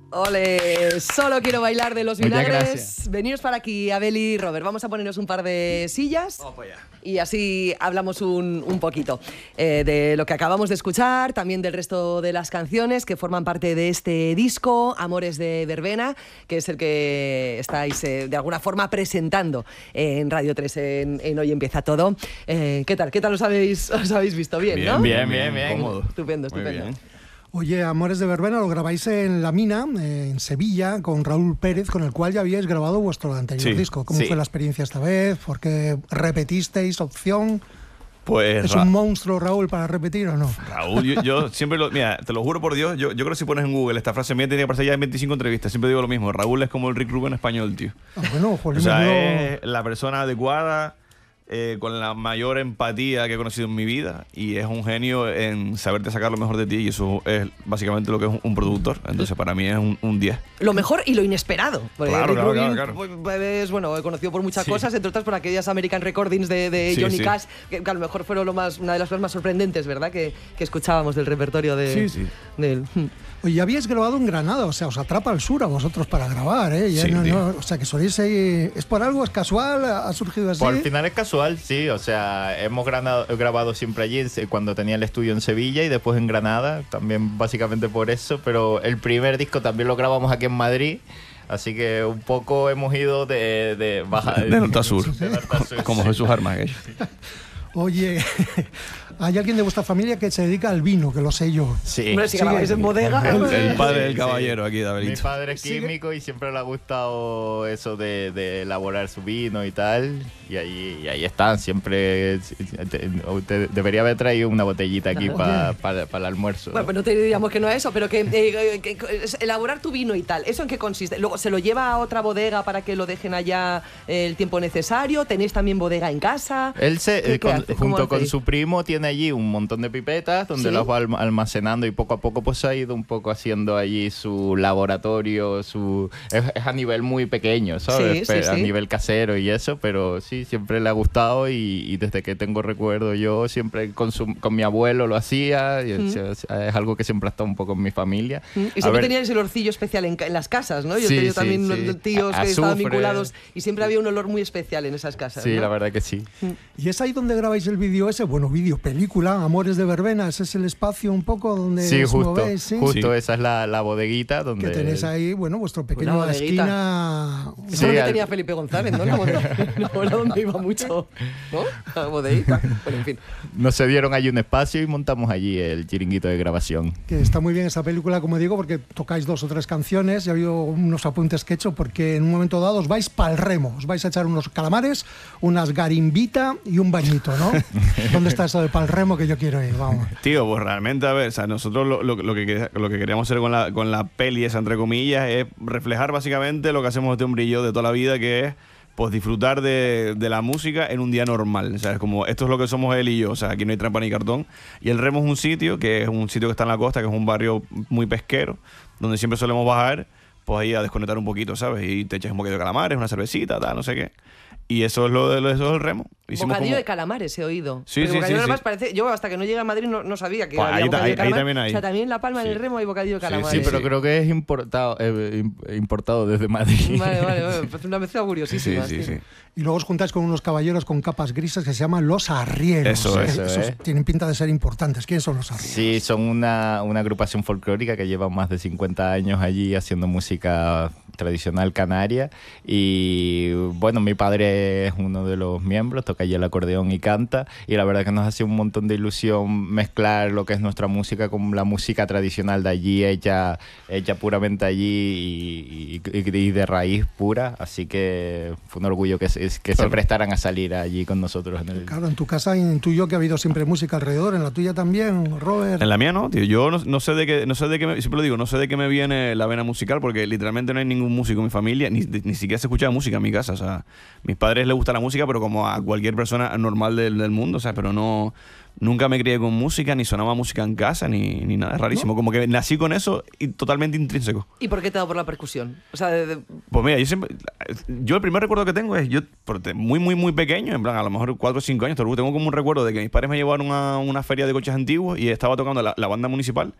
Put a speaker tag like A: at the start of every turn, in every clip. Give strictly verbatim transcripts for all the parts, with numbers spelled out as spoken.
A: Ole, solo quiero bailar de los
B: Muchas
A: vinagres.
B: gracias.
A: Veniros para aquí, Abel y Robert. Vamos a ponernos un par de sillas.
C: Vamos para allá.
A: Y así hablamos un, un poquito eh, de lo que acabamos de escuchar, también del resto de las canciones que forman parte de este disco, Amores de Verbena, que es el que estáis eh, de alguna forma presentando en Radio tres en, en Hoy Empieza Todo. Eh, ¿Qué tal? ¿Qué tal os habéis, os habéis visto? Bien,
C: Bien,
A: ¿no?
C: bien, bien, bien.
A: Cómodo. Estupendo,
C: Muy
A: estupendo.
C: bien.
D: Oye, Amores de Verbena lo grabáis en La Mina, eh, en Sevilla, con Raúl Pérez, con el cual ya habíais grabado vuestro anterior
C: Sí,
D: disco. ¿Cómo
C: sí.
D: fue la experiencia esta vez? ¿Por qué repetisteis opción?
C: Pues
D: ¿Es
C: Ra-
D: un monstruo Raúl para repetir o no?
C: Raúl, yo, yo siempre lo... Mira, te lo juro por Dios, yo, yo creo que si pones en Google esta frase mía tenía que aparecer ya en veinticinco entrevistas. Siempre digo lo mismo. Raúl es como el Rick Rubin español, tío.
D: Ah, bueno,
C: O
D: jolín,
C: sea,
D: menudo-
C: es la persona adecuada, eh, con la mayor empatía que he conocido en mi vida, y es un genio en saberte sacar lo mejor de ti, y eso es básicamente lo que es un, un productor. Entonces para mí es un, un diez.
A: Lo mejor y lo inesperado. Porque
C: Claro,
A: Rick
C: claro,
A: Rubin,
C: claro, claro.
A: pues, es bueno, conocido por muchas
C: Sí.
A: cosas, entre otras por aquellas American Recordings de, de
C: Sí,
A: Johnny
C: sí.
A: Cash, que, que a lo mejor fueron lo más, una de las cosas más sorprendentes, ¿verdad? Que, que escuchábamos del repertorio de,
C: Sí, sí.
A: de él.
D: Oye, ya habíais grabado en Granada, o sea, os atrapa el sur a vosotros para grabar, ¿eh? Ya
C: Sí,
D: no-
C: tío.
D: no- o sea, que soléis ahí... ¿Es por algo? ¿Es casual? ¿Ha surgido así?
B: Por el final es casual, sí. O sea, hemos granado- grabado siempre allí en Se- cuando tenía el estudio en Sevilla y después en Granada, también básicamente por eso. Pero el primer disco también lo grabamos aquí en Madrid. Así que un poco hemos ido de, de baja
C: De norte a sur.
B: de norte a sur,
C: Como
B: sí.
C: Jesús Armagues.
D: Oye, hay alguien de vuestra familia que se dedica al vino, que lo sé yo.
B: Sí.
A: Hombre, si
D: Sigue.
A: grabáis en bodega.
C: El, el padre
B: Sí,
C: del
B: sí.
C: caballero aquí,
B: Mi
C: Davidito.
B: padre es
D: Sigue.
B: químico y siempre le ha gustado eso de, de elaborar su vino y tal. Y ahí, y ahí están, siempre. te- te- debería haber traído una botellita aquí para el almuerzo.
A: Bueno, pues no te diríamos que no es eso, pero que, eh, que- que es elaborar tu vino y tal, ¿eso en qué consiste? Luego, ¿se lo lleva a otra bodega para que lo dejen allá eh, el tiempo necesario? ¿Tenéis también bodega en casa?
B: Él se,
A: ¿Qué-
B: eh,
A: qué
B: con-
A: hace? ¿Cómo
B: junto con
A: hacéis?
B: su primo tiene allí un montón de pipetas donde
A: ¿Sí?
B: las va alm- almacenando y poco a poco pues ha ido un poco haciendo allí su laboratorio, su es, es a nivel muy pequeño, ¿sabes?
A: Sí, sí,
B: Pe- a
A: sí.
B: nivel casero y eso, pero sí, siempre le ha gustado y, y desde que tengo recuerdo yo siempre con, su- con mi abuelo lo hacía y es, es- es algo que siempre ha estado un poco en mi familia.
A: Mm, Y
B: A
A: siempre
B: ver,
A: teníais el olorcillo especial en, ca- en las casas, ¿no? Yo
B: Sí,
A: he tenido
B: sí,
A: también
B: sí.
A: unos tíos
B: A-
A: que estaban
B: azufre.
A: vinculados y siempre había un olor muy especial en esas casas.
B: Sí,
A: ¿no?
B: la verdad que sí.
D: ¿Y es ahí donde grabáis el vídeo ese? Bueno, vídeo, película, Amores de Verbena, ese es el espacio un poco donde
B: Sí,
D: os
B: justo,
D: movéis, ¿sí?
B: justo
C: Sí.
B: esa es la, la bodeguita donde
D: Que tenéis ahí, bueno, vuestro pequeño
A: Una bodeguita.
D: esquina...
A: Eso
B: Sí,
A: es lo que
B: al-
A: tenía Felipe González, ¿no? La bodega, la bodega donde iba mucho, ¿no? La bodeguita. Bueno, en fin.
B: nos cedieron allí un espacio y montamos allí el chiringuito de grabación.
D: Que está muy bien esa película, como digo, porque tocáis dos o tres canciones. Ya ha habido unos apuntes que he hecho, porque en un momento dado os vais pa'l remo. Os vais a echar unos calamares, unas garimbita y un bañito, ¿no? ¿Dónde está eso de pa'l remo que yo quiero ir? Vamos.
C: Tío, pues realmente, a ver, o sea, nosotros lo, lo, lo que, quer- lo que queríamos hacer con la, con la peli esa, entre comillas, es reflejar básicamente lo que hacemos este hombre y yo de toda la vida, que es pues disfrutar de, de la música en un día normal. O sea, es como, esto es lo que somos él y yo. O sea, aquí no hay trampa ni cartón. Y el Remo es un sitio, que es un sitio que está en la costa, que es un barrio muy pesquero, donde siempre solemos bajar, pues ahí a desconectar un poquito, ¿sabes? Y te echas un poquito de calamares, una cervecita, tal, no sé qué. Y eso es lo de lo, eso es el Remo. Hicimos
A: Bocadillo
C: como-
A: de calamares he oído.
C: Sí,
A: Porque
C: sí,
A: bocadillo
C: sí,
A: de calamares
C: sí.
A: parece, yo hasta que no llegué a Madrid no, no sabía que
C: Pues
A: había
C: ahí ta-
A: bocadillo de
C: ahí- ahí
A: calamares.
C: también hay.
A: O sea, también en La Palma, en el
C: Sí.
A: Remo, hay bocadillo de
C: Sí, sí,
A: calamares.
B: Sí, pero creo que es importado, eh, im- importado desde Madrid.
A: Vale, vale, vale. Pues una mezcla curiosísima.
C: Sí, sí, sí.
D: Y luego os juntáis con unos caballeros con capas grises que se llaman los arrieros.
C: Eso es.
D: Eh,
B: Eso
D: esos
B: es.
D: tienen pinta de ser importantes. ¿Quiénes son los arrieros?
B: Sí, son una, una agrupación folclórica que lleva más de cincuenta años allí haciendo música tradicional canaria. Y bueno, mi padre es uno de los miembros, toca allí el acordeón y canta. Y la verdad que nos hace un montón de ilusión mezclar lo que es nuestra música con la música tradicional de allí, hecha, hecha puramente allí y, y- y de raíz pura. Así que fue un orgullo que, se, que se prestaran a salir allí con nosotros. En el...
D: Claro, en tu casa y en tu yo que ha habido siempre música alrededor, en la tuya también, Robert.
C: En la mía no, tío. Yo no, no sé de qué, no sé de qué me, siempre lo digo, no sé de qué me viene la vena musical, porque literalmente no hay ningún músico en mi familia, ni, ni siquiera se escucha música en mi casa. O sea, mis padres les gusta la música, pero como a cualquier persona normal del, del mundo, o sea, pero no, nunca me crié con música, ni sonaba música en casa, ni, ni nada, es rarísimo. Como que nací con eso y totalmente intrínseco.
A: ¿Y por qué te ha dado por la percusión? O sea, de- de-
C: Pues mira, yo siempre. Yo el primer recuerdo que tengo es yo, porque muy, muy, muy pequeño, en plan, a lo mejor cuatro o cinco años, tengo como un recuerdo de que mis padres me llevaron a una feria de coches antiguos y estaba tocando la, la banda municipal.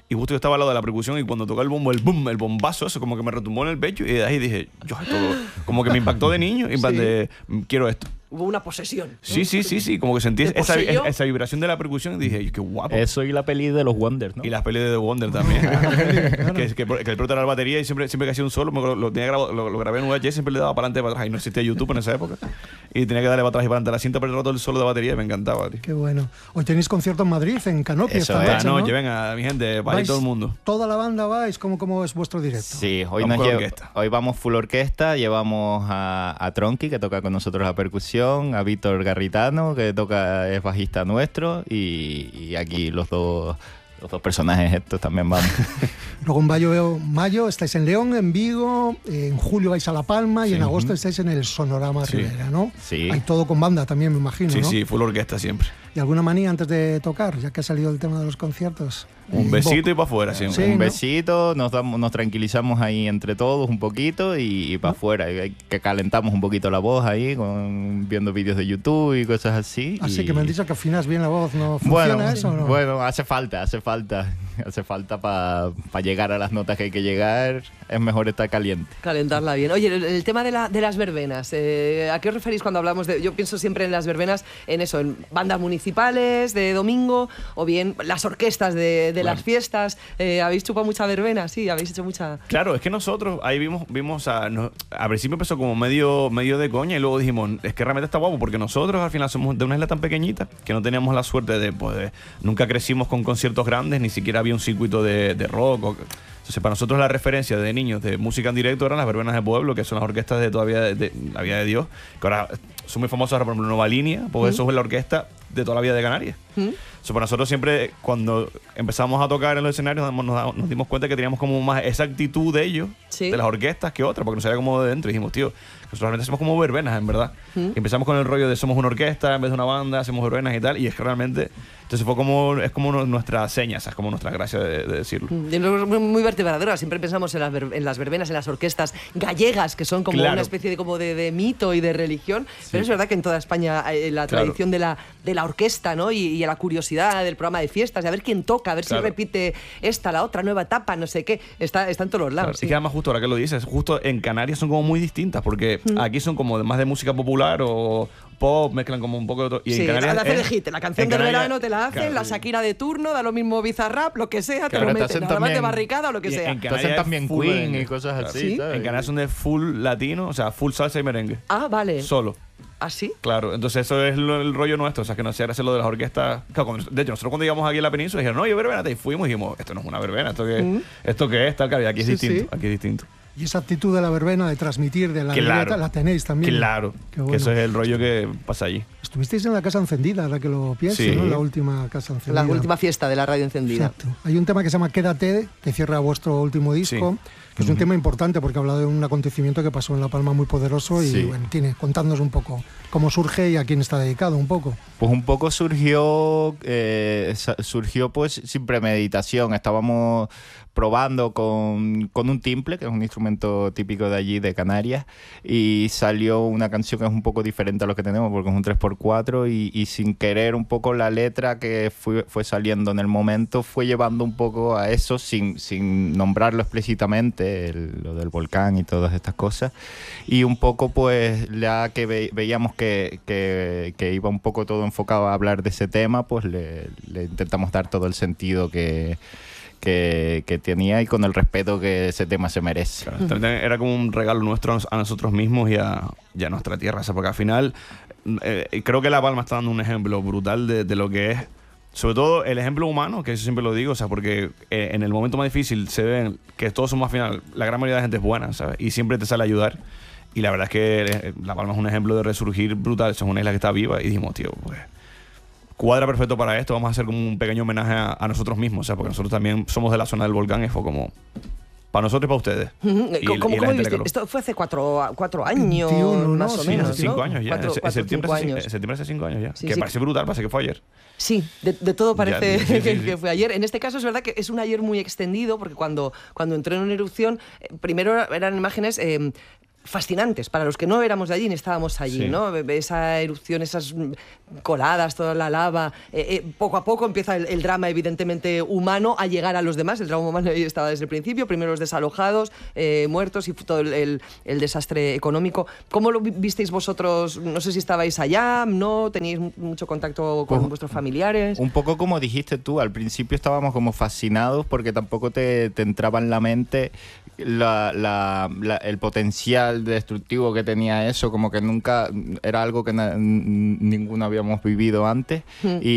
C: y justo yo estaba al lado de la percusión y cuando tocó el bombo, el boom, el bombazo, eso como que me retumbó en el pecho y de ahí dije, yo esto como que me impactó de niño y en plan
A: Sí.
C: de, quiero esto.
A: Hubo una posesión, ¿no?
C: Sí, sí, sí, sí, como que sentí
A: ¿Te
C: esa,
A: poseyó?
C: esa vibración de la percusión y dije, qué guapo.
B: Eso y la peli de los Wonders, ¿no?
C: Y las pelis de The Wonder también. que, que, que el prota era la batería y siempre, siempre que hacía un solo, me lo, lo, tenía grabado, lo, lo grabé en V H S, siempre le daba para adelante y para atrás. Y no existía YouTube en esa época. Y tenía que darle para atrás y para adelante a la cinta para el rato el solo de batería y me encantaba, tío.
D: Qué bueno. Hoy tenéis concierto en Madrid, en Canopy,
B: Eso
D: esta
B: es.
D: noche,
C: Ah, no,
D: ¿no?
C: lleven a mi gente, para
D: ¿Vais
C: todo el mundo.
D: ¿Toda la banda vais? ¿Cómo, cómo es vuestro directo?
B: Sí, hoy,
C: Vamos
B: nos
C: con
B: lle-
C: orquesta.
B: hoy vamos full orquesta, llevamos a, a Tronqui, que toca con nosotros la percusión, a Víctor Garritano, que toca, es bajista nuestro, y, y aquí los dos, los dos personajes estos también vamos.
D: Luego en mayo, veo, mayo estáis en León, en Vigo, en julio vais a La Palma y
B: Sí.
D: en agosto estáis en el Sonorama
C: Sí.
D: Rivera, ¿no?
B: Sí.
D: Hay todo con banda también, me imagino,
C: Sí,
D: ¿no?
C: sí, full orquesta siempre.
D: ¿Y alguna manía antes de tocar, ya que ha salido el tema de los conciertos?
C: Un
D: Eh,
C: besito y
D: Boc.
C: para afuera siempre.
D: Sí,
B: Un
D: ¿no?
B: besito, nos, damos, nos tranquilizamos ahí entre todos un poquito y, y para afuera. Y hay que calentamos un poquito la voz ahí, con, viendo vídeos de YouTube y cosas así.
D: Así
B: y-
D: que me han dicho que afinas bien la voz, ¿no funciona
B: Bueno,
D: eso o no?
B: bueno, hace falta, hace falta. Hace falta para llegar a las notas que hay que llegar. Es mejor estar caliente.
A: Calentarla bien. Oye, el, el tema de, la, de las verbenas, eh, ¿a qué os referís cuando hablamos de...? Yo pienso siempre en las verbenas, en eso, en bandas municipales de domingo, o bien las orquestas de, de las fiestas. Eh, ¿Habéis chupado mucha verbena? Sí, habéis hecho mucha...
C: Claro, es que nosotros ahí vimos, vimos a, no, al principio empezó como medio, medio de coña y luego dijimos, es que realmente está guapo porque nosotros al final somos de una isla tan pequeñita que no teníamos la suerte de, pues, de- nunca crecimos con conciertos grandes, ni siquiera había un circuito de, de rock. O, entonces para nosotros la referencia de niños de música en directo eran las verbenas de pueblo, que son las orquestas de todavía de, de la vida de Dios, que ahora son muy famosas, ahora por ejemplo Nueva Línea, porque eso es la orquesta de toda la vida de Canarias. So, para nosotros siempre, cuando empezamos a tocar en los escenarios, nos, nos- nos dimos cuenta que teníamos como más esa actitud de ellos,
A: Sí.
C: de las orquestas, que otra, porque nos salía como de dentro. Y dijimos, tío, nosotros realmente hacemos como verbenas, en verdad. Y empezamos con el rollo de somos una orquesta en vez de una banda, hacemos verbenas y tal. Y es que realmente, entonces fue como, es como nu- nuestra seña, es como nuestra gracia de, de decirlo.
A: Mm, es muy muy vertebradora. Siempre pensamos en las, ver- en las verbenas, en las orquestas gallegas, que son como
C: Claro.
A: una especie de, como de, de mito y de religión. Pero es verdad que en toda España eh, la
C: Claro.
A: tradición de la, de la orquesta, ¿no? Y, y la curiosidad del programa de fiestas, de a ver quién toca, a ver
C: Claro.
A: si repite esta, la otra, nueva etapa, no sé qué. Está, está en todos los
C: Claro,
A: lados.
C: Es
A: sí.
C: que además justo ahora que lo dices, justo en Canarias son como muy distintas, porque aquí son como de- más de música popular o pop, mezclan como un poco de todo. Y
A: Sí,
C: en Canarias
A: la hace de
C: es-
A: hit, la canción
C: en
A: del
C: Canarias-
A: verano te la hacen,
C: claro,
A: la Shakira de turno, da lo mismo Bizarrap, lo que sea, te
B: Claro,
A: lo
B: te
A: meten,
B: hacen
A: nada más de
B: también-
A: barricada o lo que
C: y en-
A: sea.
C: en
B: Te hacen
C: Canarias
B: también
C: es full
B: Queen
C: merengue.
B: y cosas
C: Claro.
B: así,
A: ¿Sí?
B: ¿sabes?
C: En Canarias son de full latino, o sea, full salsa y merengue.
A: Ah, vale.
C: Solo.
A: ¿Ah, sí?
C: Claro, entonces eso es lo- el rollo nuestro, o sea, que no sea gracias a lo de las orquestas. Claro, cuando- de hecho, nosotros cuando llegamos aquí a la península dijeron, no, yo verbena, y fuimos y dijimos, esto no es una verbena, ¿esto qué, ¿esto qué es? Tal, claro, y aquí es
A: Sí,
C: distinto,
A: sí.
C: aquí es distinto.
D: Y esa actitud de la verbena, de transmitir, de la
C: Claro.
D: libreta, la tenéis también.
C: Claro,
D: Qué
C: que
D: bueno.
C: eso es el rollo que pasa allí.
D: Estuvisteis en la Casa Encendida, ahora que lo pienso,
C: Sí.
D: ¿no? La última Casa Encendida.
A: La última fiesta de la radio encendida.
D: Exacto. Hay un tema que se llama Quédate, que cierra vuestro último disco,
C: Sí.
D: que es un tema importante porque habla de un acontecimiento que pasó en La Palma muy poderoso y,
B: Sí.
D: bueno, tiene, contadnos un poco cómo surge y a quién está dedicado un poco.
B: Pues un poco surgió, eh, sa- surgió pues sin premeditación. Estábamos probando con, con un timple, que es un instrumento típico de allí, de Canarias, y salió una canción que es un poco diferente a lo que tenemos, porque es un tres por cuatro, y, y sin querer un poco la letra que fue, fue saliendo en el momento fue llevando un poco a eso, sin, sin nombrarlo explícitamente, el- lo del volcán y todas estas cosas, y un poco pues ya que ve- veíamos que, que, que iba un poco todo enfocado a hablar de ese tema, pues le, le intentamos dar todo el sentido que, que, que tenía y con el respeto que ese tema se merece.
C: Claro, también era como un regalo nuestro a nosotros mismos y a, y a nuestra tierra, o sea, porque al final eh, creo que La Palma está dando un ejemplo brutal de, de lo que es, sobre todo el ejemplo humano, que eso siempre lo digo, o sea, porque eh, en el momento más difícil se ven que todos somos al final, la gran mayoría de la gente es buena, ¿sabes? Y siempre te sale a ayudar. Y la verdad es que eh, La Palma es un ejemplo de resurgir brutal, es una isla que está viva y dijimos, tío, pues cuadra perfecto para esto, vamos a hacer como un pequeño homenaje a, a nosotros mismos, o sea, porque nosotros también somos de la zona del volcán y fue como para nosotros y para ustedes.
A: Ujú.
C: Y-
A: ¿Cómo,
C: y
A: cómo
C: la gente le
A: viviste?
C: caló.
A: Esto fue hace cuatro, cuatro años,
D: veintiuno, ¿no?
A: más o
D: Sí,
A: menos,
C: hace cinco
A: ¿no?
C: años ya.
A: Cuatro,
C: en,
A: cuatro,
C: septiembre
A: cinco
C: hace, cin-
A: años.
C: en septiembre hace cinco años ya.
A: Sí,
C: que
A: sí.
C: parece brutal, parece que fue ayer.
A: Sí, de, de todo parece
C: Ya, sí, sí,
A: que,
C: sí.
A: que fue ayer. En este caso es verdad que es un ayer muy extendido porque cuando, cuando entró en una erupción, eh, primero eran imágenes... eh, fascinantes para los que no éramos de allí ni estábamos allí,
C: Sí.
A: ¿no? Esa erupción, esas coladas, toda la lava. Eh, eh, poco a poco empieza el, el drama, evidentemente, humano a llegar a los demás. El drama humano ahí estaba desde el principio. Primero los desalojados, eh, muertos y todo el, el, el desastre económico. ¿Cómo lo vi- visteis vosotros? No sé si estabais allá, ¿no? ¿Teníais mucho contacto con
B: Pues,
A: vuestros familiares?
B: Un poco como dijiste tú, al principio estábamos como fascinados porque tampoco te, te entraba en la mente la, la, la- el potencial destructivo que tenía eso, como que nunca era algo que na- n- ninguno habíamos vivido antes.
A: Mm.
B: Y